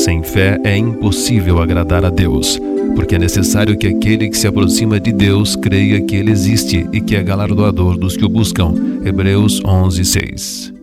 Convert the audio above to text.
Sem fé é impossível agradar a Deus, porque é necessário que aquele que se aproxima de Deus creia que Ele existe e que é galardoador dos que o buscam. Hebreus 11:6.